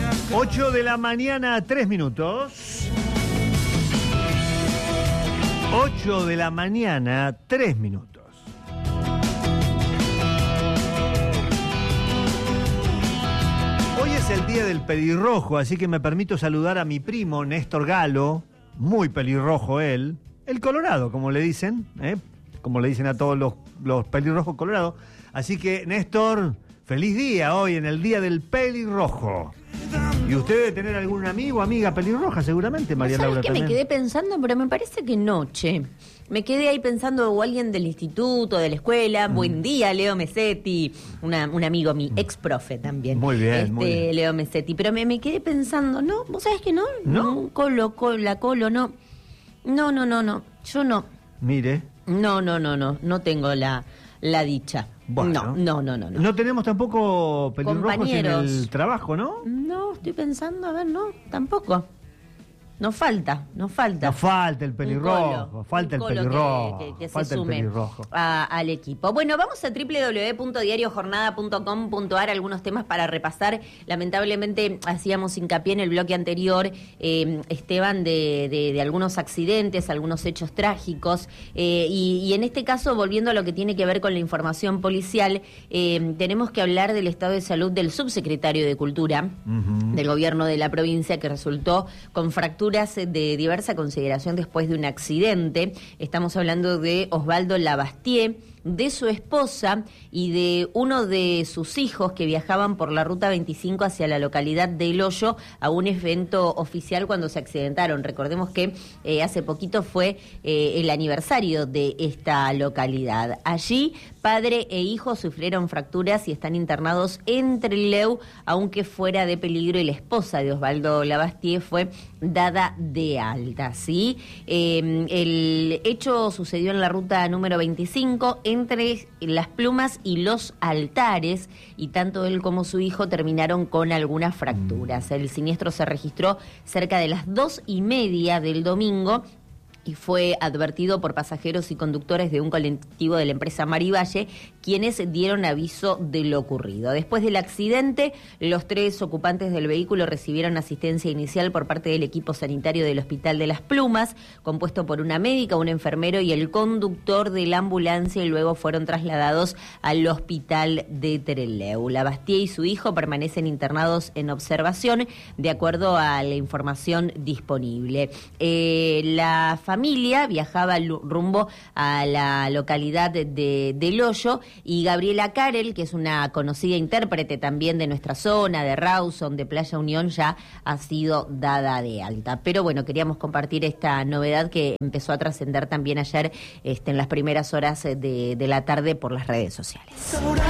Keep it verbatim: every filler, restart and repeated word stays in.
ocho de la mañana, tres minutos. ocho de la mañana, tres minutos. Hoy es el día del pelirrojo, así que me permito saludar a mi primo Néstor Galo, muy pelirrojo él, el Colorado, como le dicen, ¿eh? como le dicen a todos los, los pelirrojos colorados. Así que, Néstor, feliz día hoy en el día del pelirrojo. Y usted debe tener algún amigo o amiga pelirroja, seguramente, María ¿No Laura. ¿Sabes que también. Me quedé pensando, pero me parece que no, che. Me quedé ahí pensando, o alguien del instituto, de la escuela. Mm. Buen día, Leo Mesetti, una, un amigo, mi ex profe también. Muy bien, este, muy bien. Leo Mesetti. Pero me, me quedé pensando, ¿no? ¿Vos sabés que no? ¿No? Colo, colo, la colo, no. No, no, no, no. Yo no. Mire. No, no, no, no. No tengo la, la dicha. Bueno. No, no, no, no, no. No tenemos tampoco pelirrojos Compañeros. en el trabajo, ¿no? No, estoy pensando, a ver, no, tampoco. Nos falta, nos falta. Nos falta el pelirrojo, colo, falta el colo pelirrojo. Que, que, que falta se sume el pelirrojo. A, al equipo. Bueno, vamos a doble u doble u doble u punto diario jornada punto com punto a r, algunos temas para repasar. Lamentablemente hacíamos hincapié en el bloque anterior, eh, Esteban, de, de, de algunos accidentes, algunos hechos trágicos. Eh, y, y en este caso, volviendo a lo que tiene que ver con la información policial, eh, tenemos que hablar del estado de salud del subsecretario de Cultura, uh-huh. del gobierno de la provincia, que resultó con fracturas de diversa consideración después de un accidente. Estamos hablando de Osvaldo Lavastié, de su esposa y de uno de sus hijos que viajaban por la ruta veinticinco hacia la localidad de El Hoyo a un evento oficial cuando se accidentaron. Recordemos que eh, hace poquito fue eh, el aniversario de esta localidad. Allí, padre e hijo sufrieron fracturas y están internados en Trelew, aunque fuera de peligro, y la esposa de Osvaldo Lavastié fue dada de alta, ¿sí? Eh, el hecho sucedió en la ruta número veinticinco, entre Las Plumas y Los Altares, y tanto él como su hijo terminaron con algunas fracturas. El siniestro se registró cerca de las dos y media del domingo y fue advertido por pasajeros y conductores de un colectivo de la empresa Marivalle, quienes dieron aviso de lo ocurrido. Después del accidente, los tres ocupantes del vehículo recibieron asistencia inicial por parte del equipo sanitario del Hospital de Las Plumas, compuesto por una médica, un enfermero y el conductor de la ambulancia, y luego fueron trasladados al Hospital de Trelew. Lavastié y su hijo permanecen internados en observación, de acuerdo a la información disponible. Eh, la familia viajaba rumbo a la localidad de, de, de El Hoyo, y Gabriela Carel, que es una conocida intérprete también de nuestra zona, de Rawson, de Playa Unión, ya ha sido dada de alta. Pero bueno, queríamos compartir esta novedad que empezó a trascender también ayer este, en las primeras horas de, de la tarde por las redes sociales.